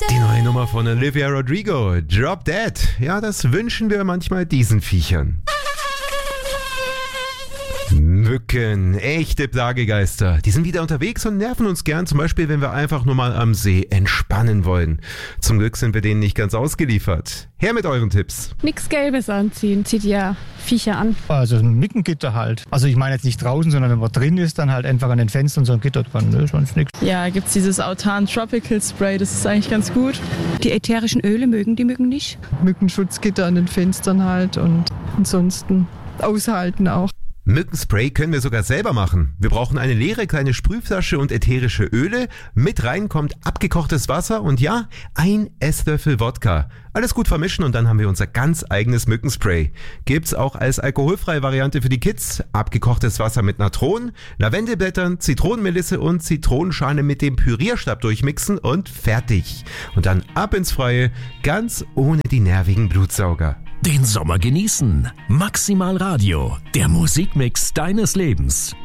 Die neue Nummer von Olivia Rodrigo, Drop Dead. Ja, das wünschen wir manchmal diesen Viechern. Mücken, echte Plagegeister. Die sind wieder unterwegs und nerven uns gern, zum Beispiel, wenn wir einfach nur mal am See entspannen wollen. Zum Glück sind wir denen nicht ganz ausgeliefert. Her mit euren Tipps. Nichts Gelbes anziehen, zieht ja Viecher an. Also ein Mückengitter halt. Also ich meine jetzt nicht draußen, sondern wenn man drin ist, dann halt einfach an den Fenstern so ein Gitter dran, ne? Sonst nichts. Ja, gibt's dieses Autan Tropical Spray, das ist eigentlich ganz gut. Die ätherischen Öle mögen die Mücken nicht. Mückenschutzgitter an den Fenstern halt und ansonsten aushalten auch. Mückenspray können wir sogar selber machen. Wir brauchen eine leere kleine Sprühflasche und ätherische Öle. Mit rein kommt abgekochtes Wasser und ja, ein Esslöffel Wodka. Alles gut vermischen und dann haben wir unser ganz eigenes Mückenspray. Gibt's auch als alkoholfreie Variante für die Kids. Abgekochtes Wasser mit Natron, Lavendelblättern, Zitronenmelisse und Zitronenschale mit dem Pürierstab durchmixen und fertig. Und dann ab ins Freie, ganz ohne die nervigen Blutsauger. Den Sommer genießen. Maximal Radio, der Musikmix deines Lebens.